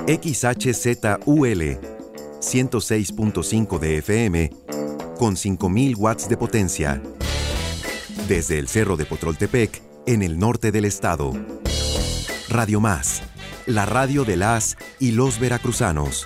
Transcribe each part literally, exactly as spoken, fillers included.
X H Z U L ciento seis punto cinco de F M con cinco mil watts de potencia. Desde el Cerro de Potroltepec, en el norte del estado. Radio Más, la radio de las y los veracruzanos.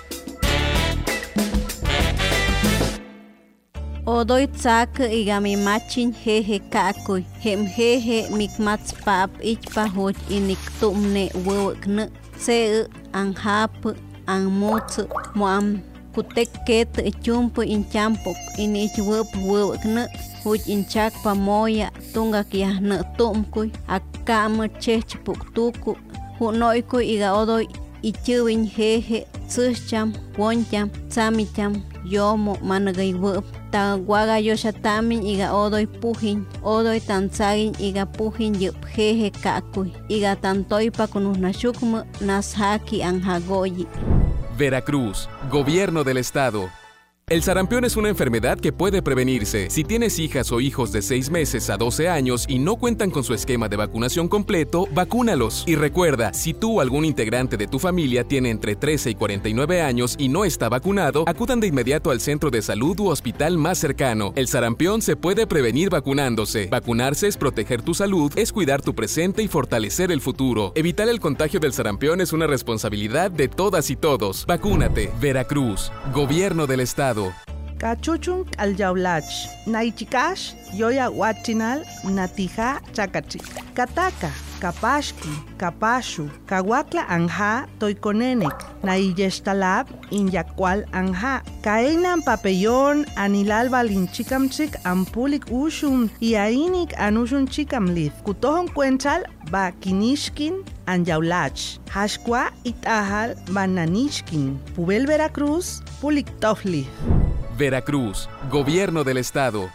Odoy tsak igami machin jeje kakoy, hem jeje mikmats pap ichpa hoj inik tumne wewkne, se anhap anmuts moam kutek ket chumpo inchampok inich wep wewkne, hoj inchak pamoya tunga kiahne tumkuy, akam chech puktuku, hunoykuy iga odoy ichuwin jeje, tsucham, woncham, tsamicham, yomo managay wep. Ta guaga yoshatamin iga odoy pujin, odoy tanzagin iga pujin yup jeje kakuy, iga tantoypa kunusnashukmu nashaki anjagoyi. Veracruz, Gobierno del Estado. El sarampión es una enfermedad que puede prevenirse. Si tienes hijas o hijos de seis meses a doce años y no cuentan con su esquema de vacunación completo, vacúnalos. Y recuerda, si tú o algún integrante de tu familia tiene entre trece y cuarenta y nueve años y no está vacunado, acudan de inmediato al centro de salud u hospital más cercano. El sarampión se puede prevenir vacunándose. Vacunarse es proteger tu salud, es cuidar tu presente y fortalecer el futuro. Evitar el contagio del sarampión es una responsabilidad de todas y todos. Vacúnate. Veracruz, Gobierno del Estado. Cachuchun aljaulach, naichikash, yoya huachinal, natija chakachi. Kataka, kapashki, kapashu, kawakla anja, toikonenek, naiyestalab, inyakwal anja. Kaenan papellón, anilal balinchikamchik, ampulik ushum, iainik anushun chikamlith. Kutohon cuenchal, ba kinishkin, anjaulach. Hashkwa itahal, bananishkin. Pubel Veracruz, pulik tofli. Veracruz, Gobierno del Estado.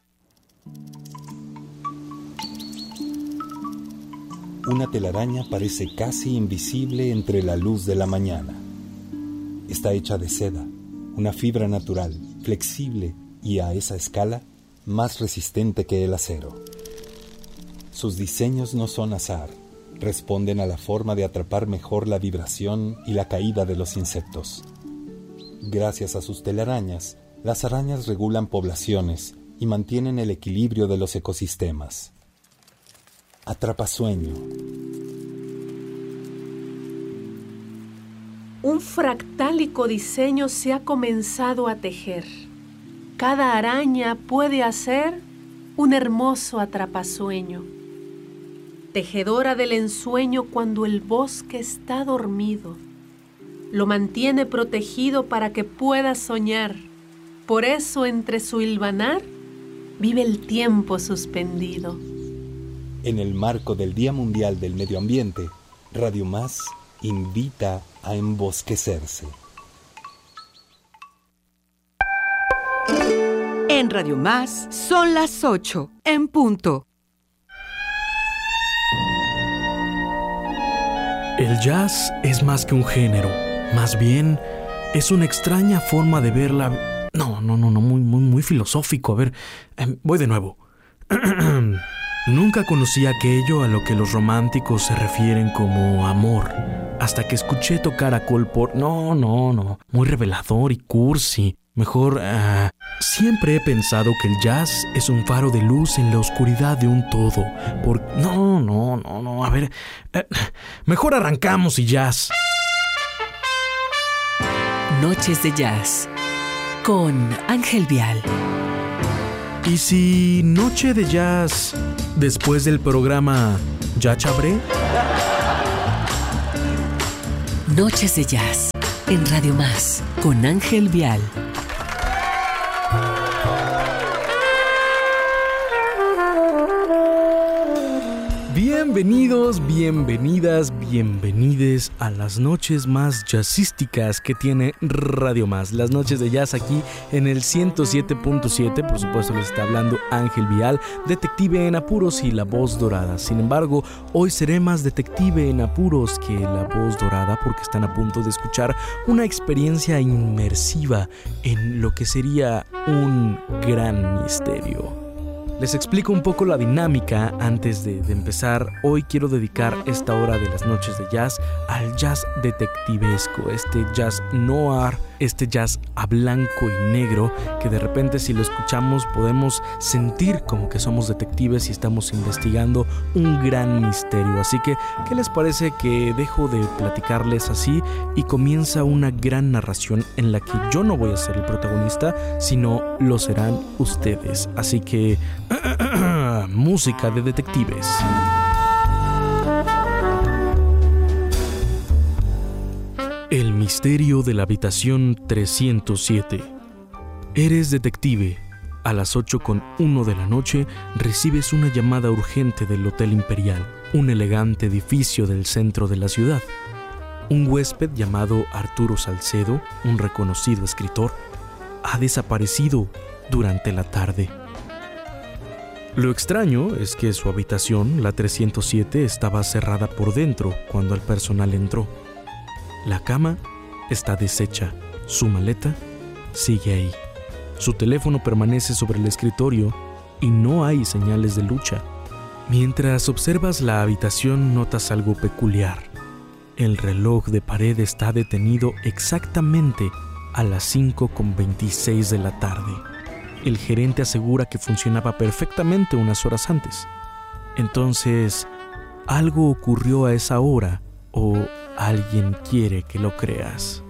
Una telaraña parece casi invisible entre la luz de la mañana. Está hecha de seda, una fibra natural, flexible y a esa escala más resistente que el acero. Sus diseños no son azar, responden a la forma de atrapar mejor la vibración y la caída de los insectos. Gracias a sus telarañas, las arañas regulan poblaciones y mantienen el equilibrio de los ecosistemas. Atrapasueño. Un fractálico diseño se ha comenzado a tejer. Cada araña puede hacer un hermoso atrapasueño. Tejedora del ensueño cuando el bosque está dormido. Lo mantiene protegido para que pueda soñar. Por eso entre su hilvanar vive el tiempo suspendido. En el marco del Día Mundial del Medio Ambiente, Radio Más invita a embosquecerse. En Radio Más son las ocho, en punto. El jazz es más que un género, más bien es una extraña forma de ver la... No, no, no, no, muy, muy, muy filosófico. A ver, eh, voy de nuevo. Nunca conocí aquello a lo que los románticos se refieren como amor, hasta que escuché tocar a Cole Porter. No, no, no, muy revelador y cursi. Mejor, uh, siempre he pensado que el jazz es un faro de luz en la oscuridad de un todo. Por... No, no, no, no, a ver, uh, mejor arrancamos y jazz. Noches de Jazz con Ángel Vial. ¿Y si noche de jazz después del programa Ya Chabré? Noches de Jazz en Radio Más con Ángel Vial. Bienvenidos, bienvenidas, bienvenides a las noches más jazzísticas que tiene Radio Más. Las noches de jazz aquí en el ciento siete punto siete. Por supuesto les está hablando Ángel Vial, detective en apuros y la voz dorada. Sin embargo, hoy seré más detective en apuros que la voz dorada, porque están a punto de escuchar una experiencia inmersiva en lo que sería un gran misterio. Les explico un poco la dinámica antes de, de empezar. Hoy quiero dedicar esta hora de las noches de jazz al jazz detectivesco, este jazz noir, este jazz a blanco y negro, que de repente si lo escuchamos podemos sentir como que somos detectives y estamos investigando un gran misterio. Así que, ¿qué les parece que dejo de platicarles así y comienza una gran narración en la que yo no voy a ser el protagonista, sino lo serán ustedes? Así que música de detectives. El misterio de la habitación trescientos siete. Eres detective. A las ocho con uno de la noche recibes una llamada urgente del Hotel Imperial, un elegante edificio del centro de la ciudad. Un huésped llamado Arturo Salcedo, un reconocido escritor, ha desaparecido durante la tarde. Lo extraño es que su habitación, la trescientos siete, estaba cerrada por dentro cuando el personal entró. La cama está deshecha, su maleta sigue ahí. Su teléfono permanece sobre el escritorio y no hay señales de lucha. Mientras observas la habitación notas algo peculiar. El reloj de pared está detenido exactamente a las cinco con veintiséis de la tarde. El gerente asegura que funcionaba perfectamente unas horas antes. Entonces, ¿algo ocurrió a esa hora o alguien quiere que lo creas?